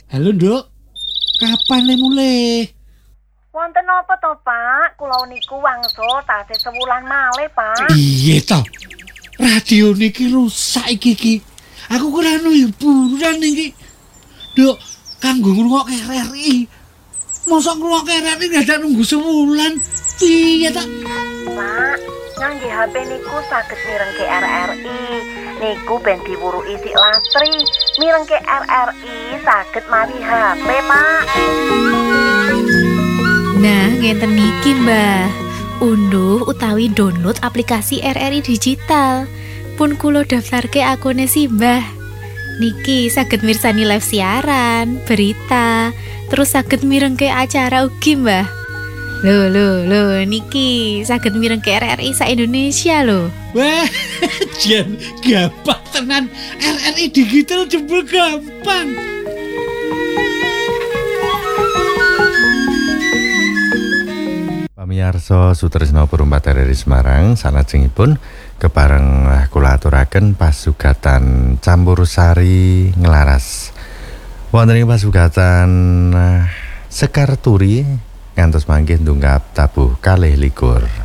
Halo, Nduk. Kapan le mulai? Wonten napa to, Pak? Kula niku wangsul tasih sewulan malih, Pak. Iya toh. Radio niki rusak iki. Aku kira hiburan iki. Nduk, kanggo ngrungokke RRI. Mosok ngrungokke RRI dadak nunggu sewulan. Piye ta? Pak, ngangge HP niku saged mirengke RRI. Niku ben diwuruki sik lastri. Mirengke RRI saged mawi HP, Pak. Nah, ngenten niki, Mbah. Unduh utawi download aplikasi RRI digital. Pun kula daftarke akune Mbah. Niki saged mirsani live siaran, berita, terus saged mirengke acara ugi, Mbah. Lho, niki saged mirengke RRI sa Indonesia lho. Wah, jan gampang tenan. RRI digital jebul gampang. Pamirsa Sutresna Perumpat RRI Semarang salajengipun kepareng kula aturaken pasugatan campursari nglaras. Wonten ing pasugatan Sekar Turi ngantos mangke ndungkap tabuh 22.